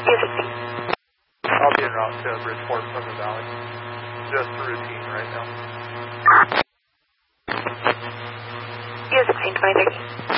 U16. I'll be en route to Bridgeport from the valley. Just routine right now. U16, 2013.